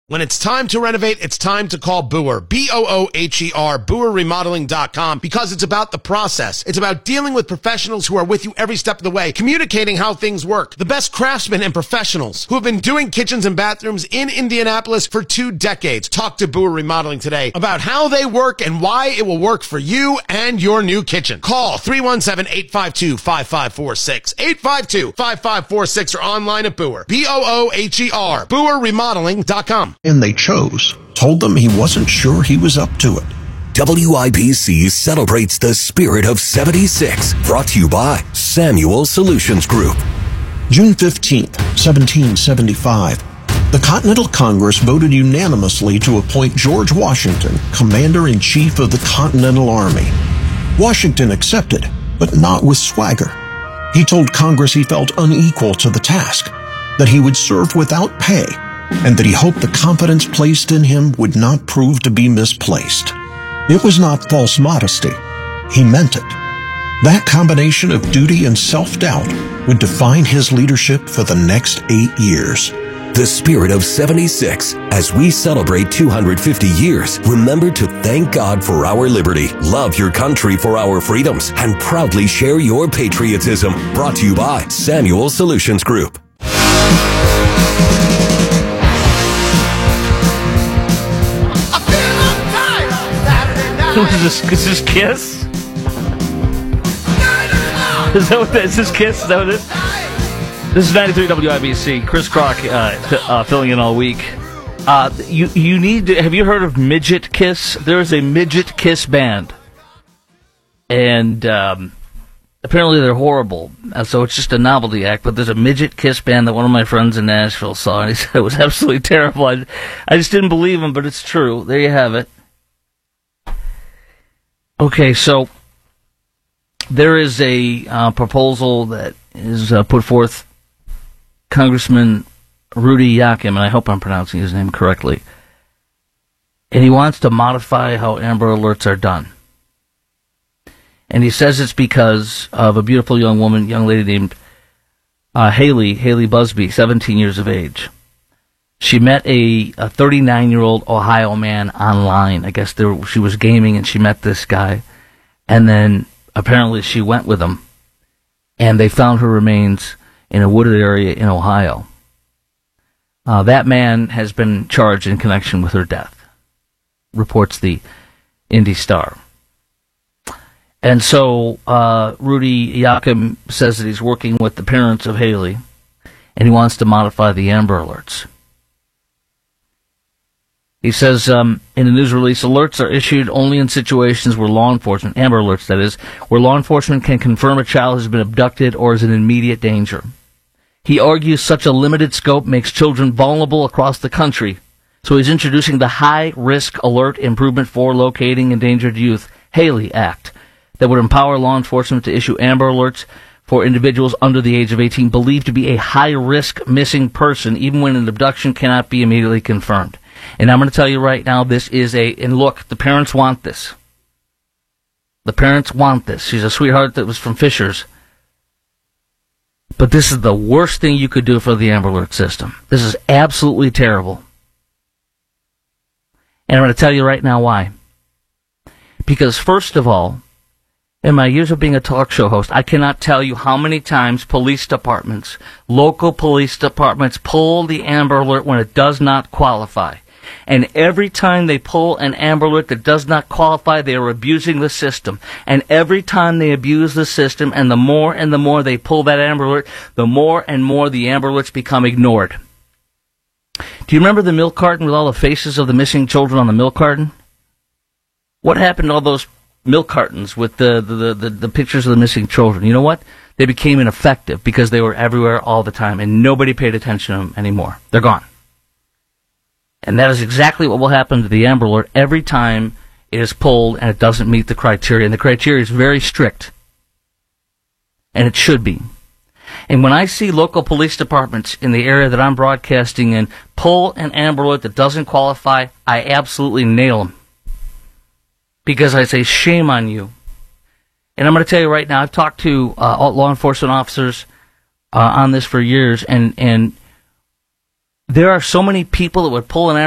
When it's time to renovate, it's time to call Booher. B-O-O-H-E-R, BooherRemodeling.com, because it's about the process. It's about dealing with professionals who are with you every step of the way, communicating how things work. The best craftsmen and professionals who have been doing kitchens and bathrooms in Indianapolis for 2 decades. Talk to Booher Remodeling today about how they work and why it will work for you and your new kitchen. Call 317-852-5546, 852-5546, or online at Booher. B-O-O-H-E-R, BooherRemodeling.com. And they told them he wasn't sure he was up to it. WIBC celebrates the spirit of 76, brought to you by Samuel Solutions Group. June 15th, 1775, the Continental Congress voted unanimously to appoint George Washington Commander-in-Chief of the Continental Army. Washington accepted, but not with swagger. He told Congress he felt unequal to the task, that he would serve without pay, and that he hoped the confidence placed in him would not prove to be misplaced. It was not false modesty. He meant it. That combination of duty and self-doubt would define his leadership for the next 8 years. The spirit of 76. As we celebrate 250 years, remember to thank God for our liberty, love your country for our freedoms, and proudly share your patriotism. Brought to you by Samuel Solutions Group. Is this Kiss? Is this Kiss? Is that what it is? This is 93 WIBC. Chris Crock filling in all week. You need to, have you heard of Midget Kiss? There is a Midget Kiss band. And apparently they're horrible. So it's just a novelty act. But there's a Midget Kiss band that one of my friends in Nashville saw. And he said it was absolutely terrible. I just didn't believe him, but it's true. There you have it. Okay, so there is a proposal that is put forth. Congressman Rudy Yakim, and I hope I'm pronouncing his name correctly, and he wants to modify how Amber Alerts are done. And he says it's because of a beautiful young lady named Haley Busby, 17 years of age. She met a 39-year-old Ohio man online. I guess she was gaming and she met this guy. And then apparently she went with him. And they found her remains in a wooded area in Ohio. That man has been charged in connection with her death, reports the Indy Star. And so Rudy Yakim says that he's working with the parents of Haley, and he wants to modify the Amber Alerts. He says in a news release, alerts are issued only in situations where law enforcement, Amber Alerts that is, where law enforcement can confirm a child has been abducted or is in immediate danger. He argues such a limited scope makes children vulnerable across the country, so he's introducing the High Risk Alert Improvement for Locating Endangered Youth, Haley Act, that would empower law enforcement to issue Amber Alerts for individuals under the age of 18 believed to be a high-risk missing person, even when an abduction cannot be immediately confirmed. And I'm going to tell you right now, and look, the parents want this. The parents want this. She's a sweetheart that was from Fishers. But this is the worst thing you could do for the Amber Alert system. This is absolutely terrible. And I'm going to tell you right now why. Because first of all, in my years of being a talk show host, I cannot tell you how many times police departments, local police departments, pull the Amber Alert when it does not qualify. And every time they pull an Amber Alert that does not qualify, they are abusing the system. And every time they abuse the system, and the more they pull that Amber Alert, the more and more the Amber Alerts become ignored. Do you remember the milk carton with all the faces of the missing children on the milk carton? What happened to all those milk cartons with the pictures of the missing children? You know what? They became ineffective because they were everywhere all the time, and nobody paid attention to them anymore. They're gone. And that is exactly what will happen to the Amber Alert every time it is pulled and it doesn't meet the criteria. And the criteria is very strict. And it should be. And when I see local police departments in the area that I'm broadcasting in pull an Amber Alert that doesn't qualify, I absolutely nail them. Because I say, shame on you. And I'm going to tell you right now, I've talked to law enforcement officers on this for years, and there are so many people that would pull an